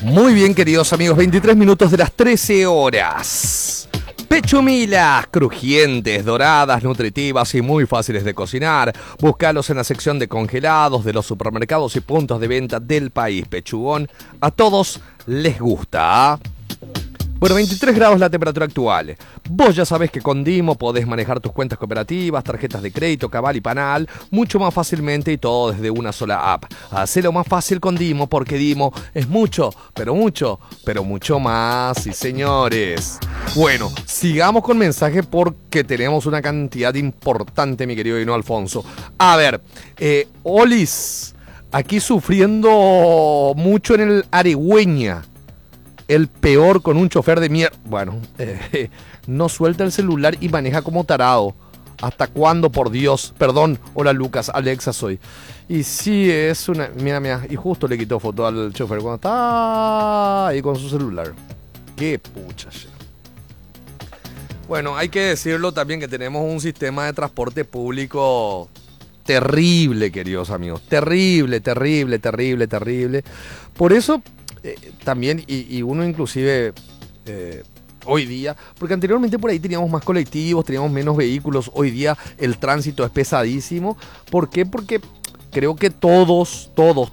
Muy bien, queridos amigos, 23 minutos de las 13 horas. Pechumilas, crujientes, doradas, nutritivas y muy fáciles de cocinar. Búscalos en la sección de congelados de los supermercados y puntos de venta del país. Pechugón, a todos les gusta. Bueno, 23 grados la temperatura actual. Vos ya sabés que con Dimo podés manejar tus cuentas cooperativas, tarjetas de crédito, Cabal y Panal mucho más fácilmente y todo desde una sola app. Hacelo más fácil con Dimo porque Dimo es mucho, pero mucho más, sí señores. Bueno, sigamos con mensajes porque tenemos una cantidad importante, mi querido Dino Alfonso. A ver, Olis, aquí sufriendo mucho en el Arigüeña. El peor con un chofer de mierda. Bueno, no suelta el celular y maneja como tarado. ¿Hasta cuándo, por Dios? Perdón, hola Lucas, Alexa soy. Y sí, es una... Mira, y justo le quitó foto al chofer cuando está ahí con su celular. Qué pucha. Bueno, hay que decirlo también que tenemos un sistema de transporte público terrible, queridos amigos. Terrible. Por eso... también, y uno inclusive hoy día, porque anteriormente por ahí teníamos más colectivos, teníamos menos vehículos, hoy día el tránsito es pesadísimo. ¿Por qué? Porque creo que todos,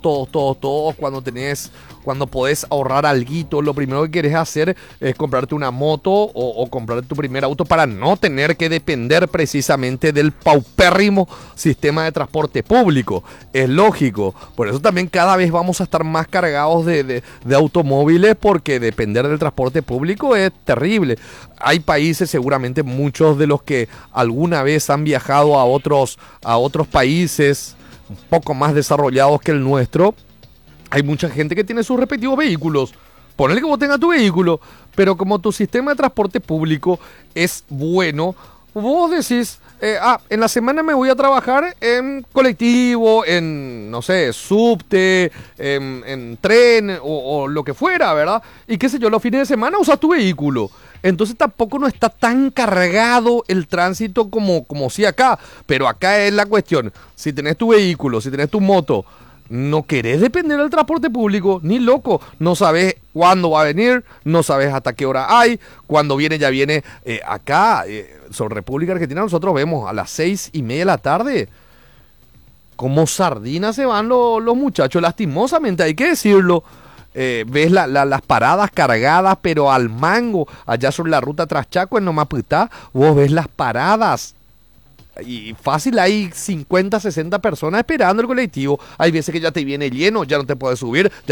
cuando podés ahorrar alguito, lo primero que querés hacer es comprarte una moto o comprar tu primer auto para no tener que depender precisamente del paupérrimo sistema de transporte público. Es lógico. Por eso también cada vez vamos a estar más cargados de automóviles, porque depender del transporte público es terrible. Hay países, seguramente muchos de los que alguna vez han viajado a otros países un poco más desarrollados que el nuestro, hay mucha gente que tiene sus respectivos vehículos. Ponele que vos tengas tu vehículo, pero como tu sistema de transporte público es bueno, vos decís, en la semana me voy a trabajar en colectivo, en, no sé, subte, en tren o lo que fuera, ¿verdad? Y qué sé yo, los fines de semana usas tu vehículo. Entonces tampoco no está tan cargado el tránsito como si acá. Pero acá es la cuestión, si tenés tu vehículo, si tenés tu moto, no querés depender del transporte público, ni loco. No sabés cuándo va a venir, no sabés hasta qué hora hay. Cuando viene, ya viene. Acá, sobre República Argentina, nosotros vemos a las 6:30 de la tarde como sardinas se van los muchachos. Lastimosamente, hay que decirlo. Ves las paradas cargadas, pero al mango. Allá sobre la ruta Traschaco, en Nomaputá, vos ves las paradas. Y fácil, hay 50, 60 personas esperando el colectivo. Hay veces que ya te viene lleno, ya no te puedes subir.